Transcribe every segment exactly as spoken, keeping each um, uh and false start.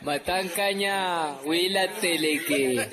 Matankanya wila teleke.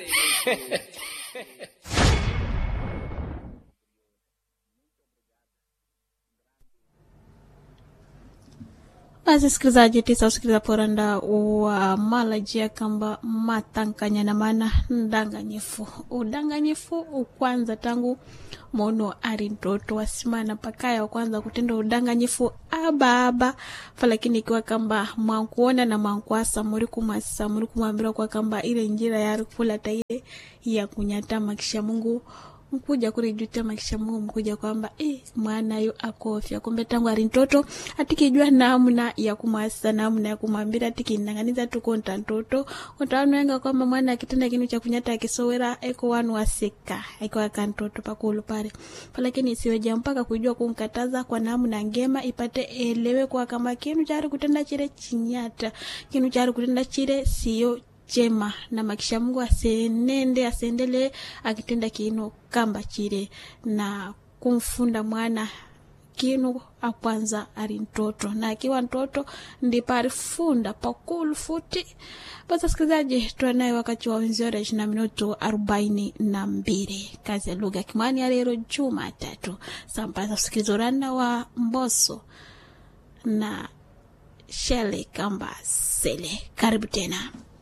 Basi sikilizaji, tisa usikiliza poranda wa malajia kamba matankanya na maana ndanganyifu. Udanganyifu ukwanza tangu mono ari ndoto wasimana pakaya wa kwanza kutenda udanganyifu aba aba. Falakini ikiwa kamba mwankuona na mwankuasa muri kumasa muri kumambira kwa kamba ile njira ya rikula taile ya kunyatama kisha Mungu mkuja kurijutia makisha Mungu mkuja kwamba eh mwana yu akofia kumbe tangu ari ntoto atikijua namna ya kumasa namna ya kumambira tikinanganiza tukonta ntoto kontaano yenga kwamba mwana akitenda kinu cha kunyata kisowera eko wanu waseka eko akantoto pakulu pale lakini isiweje mpaka kujua kumkataza kwa namna ngema ipate elewe kwa kama kinu cha kutenda chile chinyata kinu cha kutenda chile sio jema na makisha Mungu asenende asendele akitenda kino kamba chile na kumfunda mwana kinu akwanza ari ntoto na akiwa ntoto ndipo arifunda pakulu futi. Basi sikilizaji, tuanaye wakati wa wenzora ishirini na minuto arobaini na mbili kazi ya lugha Kimani ya leo Jumatatu sampasa sikilizorana wa Mbosso na Shele Kamba Sele. Karibu tena.